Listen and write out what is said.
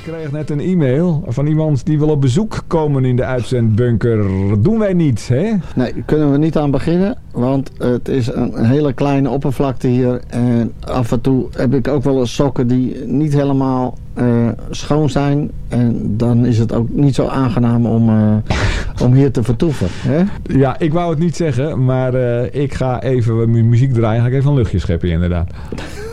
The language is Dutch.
kreeg net een e-mail van iemand die wil op bezoek komen in de uitzendbunker. Dat doen wij niet, hè? Nee, daar kunnen we niet aan beginnen. Want het is een hele kleine oppervlakte hier. En af en toe heb ik ook wel eens sokken die niet helemaal schoon zijn. En dan is het ook niet zo aangenaam om hier te vertoeven. Hè? Ja, ik wou het niet zeggen, maar ik ga even muziek draaien. Ga ik even een luchtje scheppen, inderdaad.